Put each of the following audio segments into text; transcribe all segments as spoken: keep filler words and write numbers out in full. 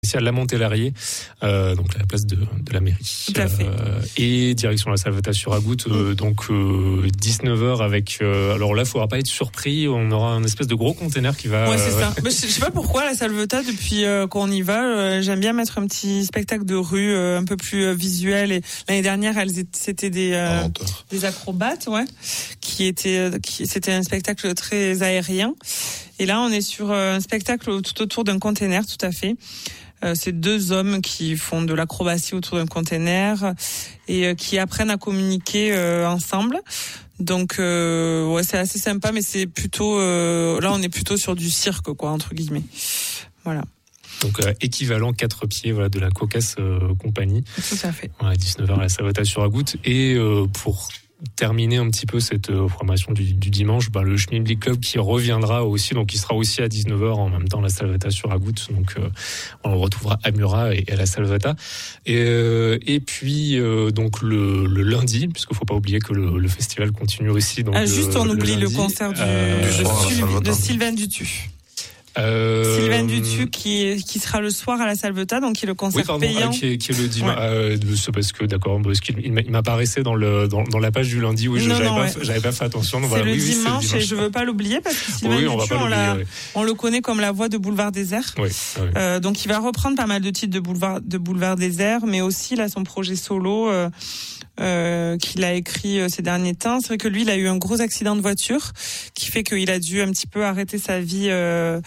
ici à La Montellarié, euh, donc à la place de, de la mairie. Tout à fait. Euh, et direction la Salvetat sur Agout, euh, donc euh, dix-neuf heures avec... Euh, alors là, il ne faudra pas être surpris, on aura un espèce de gros container qui va... Ouais, c'est euh, ça. Mais je ne sais pas pourquoi, la Salvetat, depuis euh, qu'on y va, euh, j'aime bien mettre un petit spectacle de rue euh, un peu plus euh, visuel. Et l'année dernière, elles étaient, c'était des, euh, des acrobates, ouais, qui étaient, qui, c'était un spectacle très aérien. Et là, on est sur un spectacle tout autour d'un container, tout à fait. Euh, c'est deux hommes qui font de l'acrobatie autour d'un container et euh, qui apprennent à communiquer euh, ensemble. Donc, euh, ouais, c'est assez sympa, mais c'est plutôt... Euh, là, on est plutôt sur du cirque, quoi, entre guillemets. Voilà. Donc, euh, équivalent quatre pieds voilà, de la Cocasse euh, Compagnie. Tout à fait. Ouais, dix-neuf heures à la Salvetat sur Agout. Et euh, pour... terminer un petit peu cette euh, programmation du, du dimanche, bah, le Schmilblick Club qui reviendra aussi, donc il sera aussi à dix-neuf heures en même temps à la Salvetat sur Agout, donc euh, on le retrouvera à Murat et à la Salvetat. Et, euh, et puis euh, donc le, le lundi, puisqu'il faut pas oublier que le, le festival continue aussi. Donc ah, juste on le, oublie le, le concert du, euh, de, Sylvain, de Sylvain Dutu. Euh... Sylvain Dutu qui qui sera le soir à la Salvetat, donc qui est le concert oui, pardon, payant. Euh, qui, est, qui est le dimanche. Ouais. Euh, c'est parce que d'accord, parce qu'il il m'apparaissait dans le dans, dans la page du lundi. Oui, je, non, j'avais non, pas ouais. j'avais pas fait attention. Donc c'est, voilà, le oui, dimanche, oui, c'est le dimanche et je veux pas l'oublier parce que Sylvain oui, Dutu, on, va pas on, l'a, oui. on le connaît comme la voix de Boulevard Désert. Oui, oui. Euh, donc il va reprendre pas mal de titres de Boulevard de Boulevard Désert, mais aussi là son projet solo. Euh, Euh, qu'il a écrit euh, ces derniers temps. C'est vrai que lui, il a eu un gros accident de voiture qui fait qu'il a dû un petit peu arrêter sa vie euh,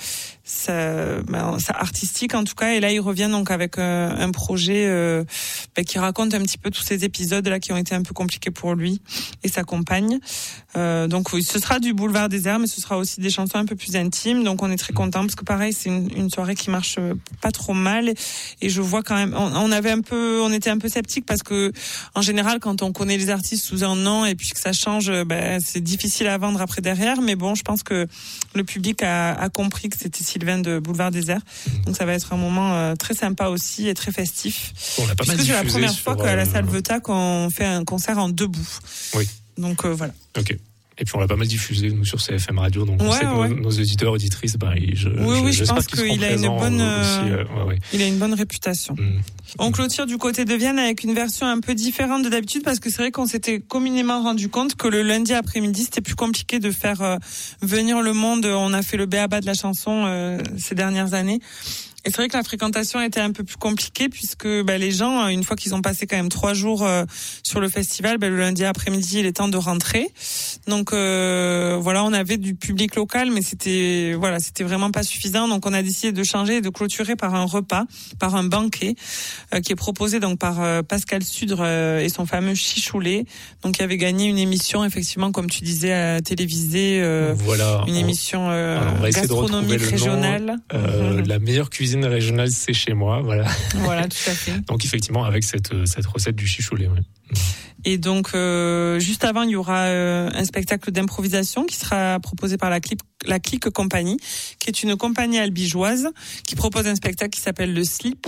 sa, ben, sa artistique en tout cas. Et là, il revient donc avec euh, un projet euh, ben, qui raconte un petit peu tous ces épisodes là qui ont été un peu compliqués pour lui et sa compagne. Euh, donc oui, ce sera du Boulevard Désert, mais ce sera aussi des chansons un peu plus intimes. Donc on est très content parce que pareil, c'est une, une soirée qui marche pas trop mal. Et, et je vois quand même, on, on avait un peu, on était un peu sceptique parce que en général, quand on connaît les artistes sous un an et puis que ça change, ben, c'est difficile à vendre après derrière. Mais bon, je pense que le public a, a compris que c'était Sylvain de Boulevard Désert. Donc ça va être un moment euh, très sympa aussi et très festif. On l'a pas mal Parce que c'est la première sur, fois qu'à la euh... Salvetat qu'on fait un concert en debout. Oui. Donc euh, voilà. Ok. Et puis on l'a pas mal diffusé nous sur C F M Radio, donc ouais, on sait que ouais. nos, nos auditeurs auditrices, bah, je, oui, je, oui, je pense qu'il a une bonne, aussi, euh, ouais, ouais. il a une bonne réputation. Mmh. On clôture du côté de Vienne avec une version un peu différente de d'habitude parce que c'est vrai qu'on s'était communément rendu compte que le lundi après-midi c'était plus compliqué de faire euh, venir le monde. On a fait le b a ba de la chanson euh, ces dernières années. Et c'est vrai que la fréquentation était un peu plus compliquée puisque bah, les gens, une fois qu'ils ont passé quand même trois jours euh, sur le festival, bah, le lundi après-midi, il est temps de rentrer. Donc euh, voilà, on avait du public local, mais c'était voilà, c'était vraiment pas suffisant. Donc on a décidé de changer et de clôturer par un repas, par un banquet euh, qui est proposé donc par euh, Pascal Sudre euh, et son fameux Chichoulet. Donc qui avait gagné une émission effectivement, comme tu disais, à télévisée, euh, voilà, une on, émission euh, on va gastronomique régionale. Euh, mmh. La meilleure cuisine régionale, c'est chez moi, voilà. Voilà, tout à fait. Donc effectivement, avec cette cette recette du chichoulet. Ouais. Et donc, euh, juste avant, il y aura euh, un spectacle d'improvisation qui sera proposé par la, clip, la Clique Compagnie, qui est une compagnie albigeoise qui propose un spectacle qui s'appelle Le Slip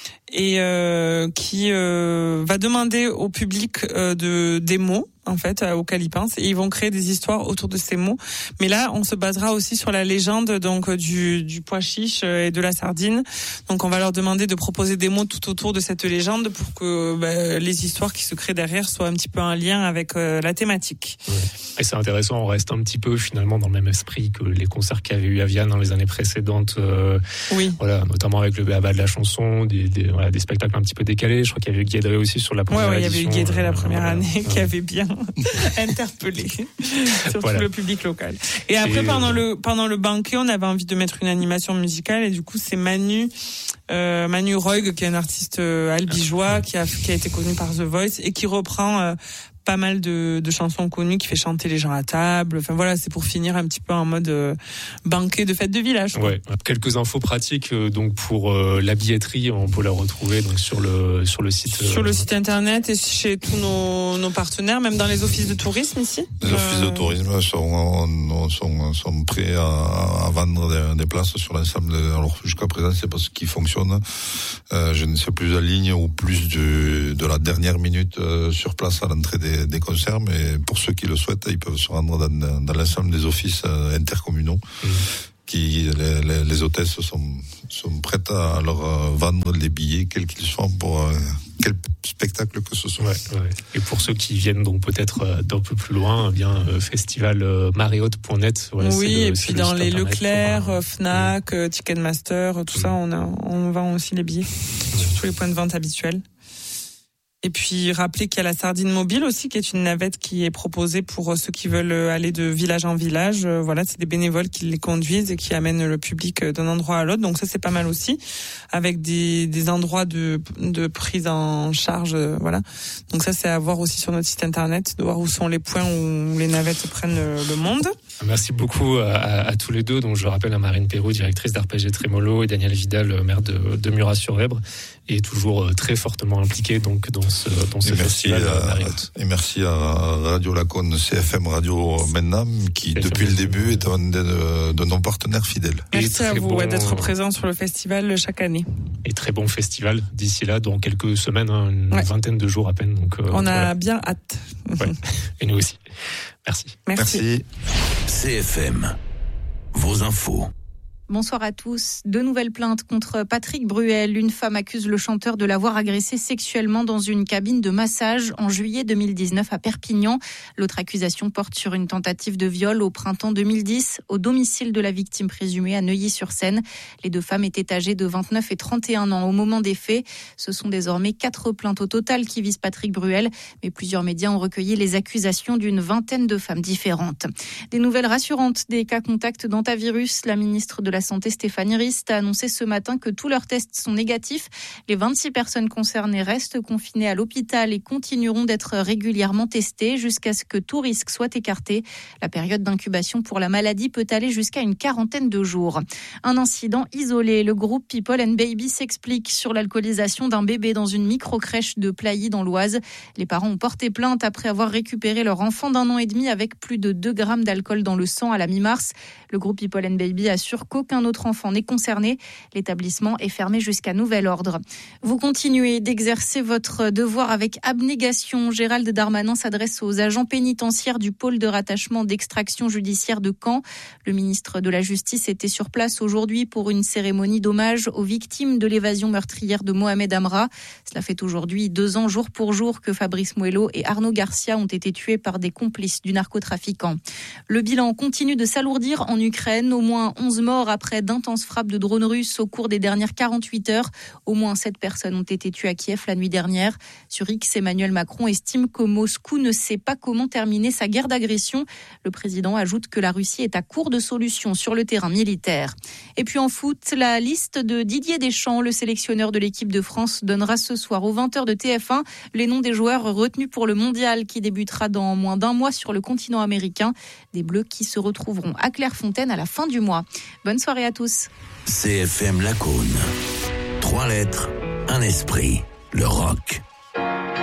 et euh, qui euh, va demander au public euh, de des mots en fait auxquels ils pensent et ils vont créer des histoires autour de ces mots. Mais là, on se basera aussi sur la légende donc du du pois chiche et de la sardine. Donc on va leur demander de proposer des mots tout autour de cette légende pour que bah, les histoires qui se créent derrière soient un petit peu en lien avec euh, la thématique. Ouais. Et c'est intéressant, on reste un petit peu finalement dans le même esprit que les concerts qu'il y avait eu à Vienne dans les années précédentes. Euh, oui. Voilà, notamment avec le b a ba de la chanson, des, des, voilà, des spectacles un petit peu décalés. Je crois qu'il y avait eu Guédré aussi sur la première ouais, ouais, édition. Il y avait eu Guédré la première euh, année voilà. qui avait bien interpellé surtout voilà. le public local. Et après, et pendant euh... le pendant le banquet, on avait envie de mettre une animation musicale et du coup, c'est Manu euh, Manu Roig, qui est un artiste euh, albigeois, qui a qui a été connu par The Voice et qui reprend euh, pas mal de, de chansons connues, qui fait chanter les gens à table. Enfin voilà, c'est pour finir un petit peu en mode euh, banquet de fête de village. Ouais. Quelques infos pratiques euh, donc pour euh, la billetterie, on peut la retrouver donc sur le sur le site. Sur euh... le site internet et chez tous nos, nos partenaires, même dans les offices de tourisme ici. Les euh... offices de tourisme sont sont sont prêts à, à vendre des, des places sur l'ensemble. De, alors jusqu'à présent, c'est pas ce qui fonctionne. Euh, je ne sais plus en ligne ou plus du, de la dernière minute euh, sur place à l'entrée des Des, des concerts, mais pour ceux qui le souhaitent, ils peuvent se rendre dans, dans l'ensemble des offices euh, intercommunaux. Mmh. qui les, les, les hôtesses sont, sont prêtes à leur vendre les billets, quels qu'ils soient, pour euh, quel spectacle que ce soit. Ouais, ouais. Et pour ceux qui viennent donc peut-être euh, d'un peu plus loin, eh bien euh, festival euh, marriott point net. Voilà, oui, le, et puis dans les Leclerc, pour, euh, Fnac, mmh. Ticketmaster, tout mmh. ça, on, a, on vend aussi les billets mmh. sur tous les points de vente habituels. Et puis rappeler qu'il y a la Sardine Mobile aussi, qui est une navette qui est proposée pour ceux qui veulent aller de village en village. Voilà, c'est des bénévoles qui les conduisent et qui amènent le public d'un endroit à l'autre. Donc ça, c'est pas mal aussi, avec des, des endroits de, de prise en charge. Voilà. Donc ça, c'est à voir aussi sur notre site internet, de voir où sont les points où les navettes prennent le monde. Merci beaucoup à, à, à tous les deux. Donc je rappelle à Marine Perroux, directrice d'Arpège et Trémolo, et Daniel Vidal, maire de, de Murat-sur-Vèbre, et toujours très fortement impliqué donc dans ce, dans ce et festival merci à, mariotte. Et merci à Radio Laconne, C F M Radio maintenant, qui C F M depuis le début est un de, de nos partenaires fidèles. Merci à vous bon, ouais, d'être présents sur le festival chaque année. Et très bon festival d'ici là, dans quelques semaines, hein, une ouais. vingtaine de jours à peine. Donc, euh, on a voilà. bien hâte. Ouais. Et nous aussi. Merci. Merci. Merci. C F M, vos infos. Bonsoir à tous. Deux nouvelles plaintes contre Patrick Bruel. Une femme accuse le chanteur de l'avoir agressé sexuellement dans une cabine de massage en juillet deux mille dix-neuf à Perpignan. L'autre accusation porte sur une tentative de viol au printemps deux mille dix au domicile de la victime présumée à Neuilly-sur-Seine. Les deux femmes étaient âgées de vingt-neuf et trente et un ans au moment des faits. Ce sont désormais quatre plaintes au total qui visent Patrick Bruel, mais plusieurs médias ont recueilli les accusations d'une vingtaine de femmes différentes. Des nouvelles rassurantes des cas contacts d'antavirus. La ministre de la Santé Stéphanie Rist a annoncé ce matin que tous leurs tests sont négatifs. Les vingt-six personnes concernées restent confinées à l'hôpital et continueront d'être régulièrement testées jusqu'à ce que tout risque soit écarté. La période d'incubation pour la maladie peut aller jusqu'à une quarantaine de jours. Un incident isolé. Le groupe People and Baby s'explique sur l'alcoolisation d'un bébé dans une micro-crèche de Plailly dans l'Oise. Les parents ont porté plainte après avoir récupéré leur enfant d'un an et demi avec plus de deux grammes d'alcool dans le sang à la mi-mars. Le groupe People and Baby assure qu'aucun autre enfant n'est concerné. L'établissement est fermé jusqu'à nouvel ordre. Vous continuez d'exercer votre devoir avec abnégation. Gérald Darmanin s'adresse aux agents pénitentiaires du pôle de rattachement d'extraction judiciaire de Caen. Le ministre de la Justice était sur place aujourd'hui pour une cérémonie d'hommage aux victimes de l'évasion meurtrière de Mohamed Amra. Cela fait aujourd'hui deux ans jour pour jour que Fabrice Muello et Arnaud Garcia ont été tués par des complices du narcotrafiquant. Le bilan continue de s'alourdir en Ukraine. Au moins onze morts après d'intenses frappes de drones russes au cours des dernières quarante-huit heures. Au moins sept personnes ont été tuées à Kiev la nuit dernière. Sur X, Emmanuel Macron estime que Moscou ne sait pas comment terminer sa guerre d'agression. Le président ajoute que la Russie est à court de solutions sur le terrain militaire. Et puis en foot, la liste de Didier Deschamps, le sélectionneur de l'équipe de France, donnera ce soir aux vingt heures de T F un les noms des joueurs retenus pour le mondial qui débutera dans moins d'un mois sur le continent américain. Des Bleus qui se retrouveront à Clairefontaine à la fin du mois. Bonne soirée à tous. C F M Laconne. Trois lettres, un esprit, le rock.